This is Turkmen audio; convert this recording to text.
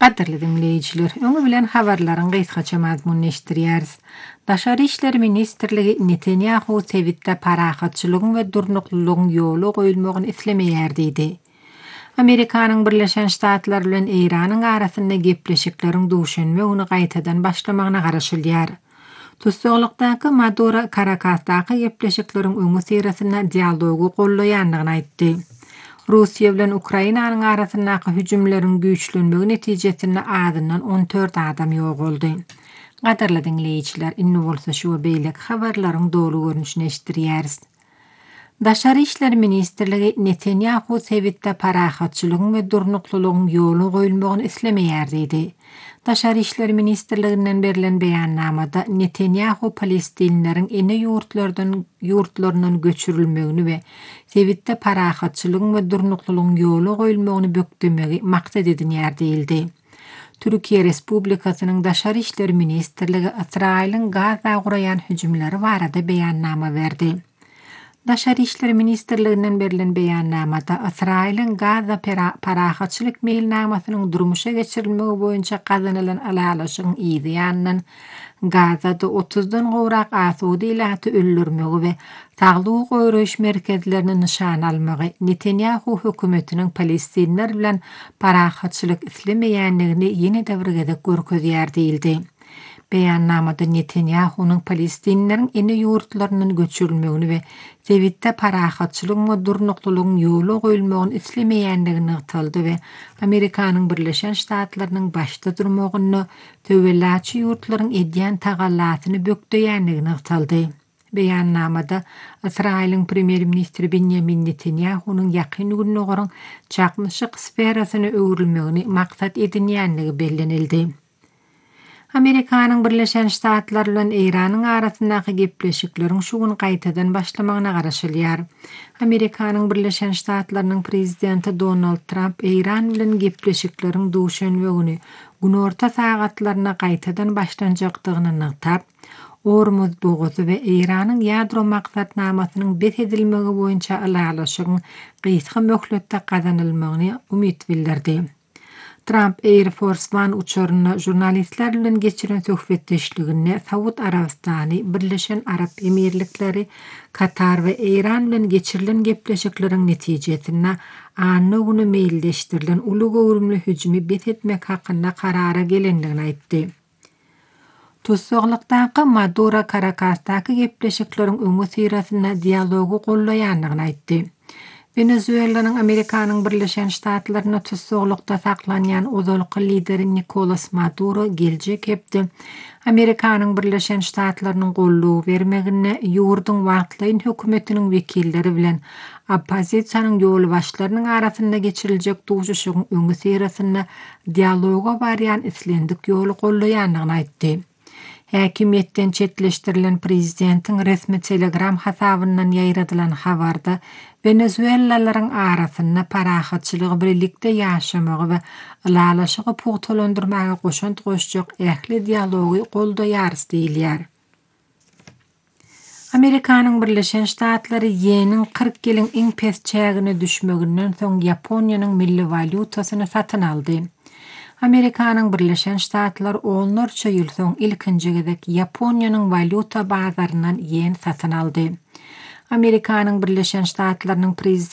Qadirli dinleyiciler, öňe bilen habarlaryň gysgaça mazmunny eşdirýäris. Daşary işler ministrligi Netanyahu Twitter'de parahatçylygyň we durnuklylygyň ýoly goýulmagyny islemeýär diýdi. Amerikanyň Birleşen Ştatlar bilen Iranyň arasynda gepleşikleriň duşanma güni gaýtadan başlamagyna garaşylýar. Tutsaqlykdaky Maduro Karakasdaky gepleşikleriň öňü sirasyna dialogu gollaýanlygyny aýtdy. Russiýa bilen Ukrainanyň arasyndaky hüjümleriň güýçlenmegi netijesinde adyndan 14 adam ýok boldy. Gaderli dinleýijiler, inni bolsa şu beýlek habarlaryň dolu görnüşini eşdirýäris. Daşary işler ministrligi Netanyahu Twitter'de parahatçylygyň we durnuklylygyň ýoly goýulmagyny islemeýär diýdi. Daşary işler ministrliginden berilen beýannamada Netanyahu Palestinleriň ene ýurtlarynyň göçürilmegini we Twitter'de parahatçylygyň we durnuklylygyň ýoly goýulmagyny bökdemegi maksat edilýär diýildi. Türkiýe Respublikasynyň Daşary işler ministrligi Israýlyň Gaza guraýan hüjümleri barada beýannama berdi. Daşary işler ministrliginden berilen beýannamada Israýlyň Gaza parahatçylyk mailnamasynyň durmuşa geçirilmegi boýunça kazanylan alalaşygyň izi ýanyndan Gazada 30-dan gowrak asudy ilaty öldürmegi we saglyk goýraýyş merkezlerini nişan almagy Netanyahu hökümetiniň Palestinler bilen parahatçylyk islemeýänligini ýene däwrgede görkezýär diýildi. Beýannamada Netanyahu'nun Palestinleriň ene ýurtlarynyň göçürilmegini we Twitter'de parahatçylygyň we durnuklylygyň ýoly goýulmagyny islemeýänligini ýataldy we Amerikanyň Birleşen Ştatlarynyň başda durmagyny, töweläçi ýurtlaryň edýän tagallatyny bökdeýänligini ýataldy. Beýannamada Israýlyň premier ministri Benjamin Netanyahu'nun ýakyn günleriň çakmyşyk sferasyna öwrilmegini maksat edilýänligi bellenildi. Amerikanyň Birleşen Ştatlar bilen Iranyň arasyndaky gepleşikleriň şu gün gaýtadan başlamagyna garaşylýar. Amerikanyň Birleşen Ştatlarynyň prezidenti Donald Trump Iran bilen gepleşikleriň duşanma güni orta sagatlaryna gaýtadan başlanjakdygyny ňytap, Ormuz boğazy we Iranyň ýadro maksatnamasynyň betedilmegi boýunça alalaşygyň gysga möhletde gazanylmagyny umyt bildirdi. Trump Air Force One uçuruna jurnalistler bilen geçiren söhbetdeşligine Saud Arabistany, Birleşen Arap Emirlikleri, Katar we Iran bilen geçirilen gepleşikleriň netijesinde anny güni meýilleşdirilen uly gowrumly hüjümi betetmek hakynda karara gelendigini aýtdy. Tutsaqlykdaky Maduro Karakasdaky gepleşikleriň öňü sirasyna dialogu gollaýanlygyny aýtdy. Venezuelanyň Amerikanyň Birleşen Ştatlaryna tutsaqlykda saklanýan uzalky lideri Nicolas Maduro geljek hepde Amerikanyň Birleşen Ştatlarynyň gollugy bermegine ýurduň wagtlaýyn hökümetiniň wekilleri bilen oppozisiýanyň ýoly başlarynyň arasynda geçiriljek duşuşygyň öňü sirasyna dialoga barýan islendik ýoly gollaýanlygyny aýtdy. Häkimetden çetleşdirilen prezidentiň resmi Telegram hasabyndan ýaýradylan habarda Venezuelalaryň arasynda parahatçylygy birlikde ýaşamagy we alalaşygy puгtalandyrmagy goşant goşjak ähli dialogy goldaýarys diýilýär. Amerikanyň Birleşen Ştatlary ýenin 40 ýylyň iň pes çägine düşmeginden soň Ýaponiýanyň milli valutasyny satyn aldy. Amerikanyň Birleşen Ştatlar onlarça ýyl soň ilkinji gezek Ýaponiýanyň valuta bazaryndan ýen satyn aldy. Amerikanyň Birleşen Ştatlarynyň prezidenti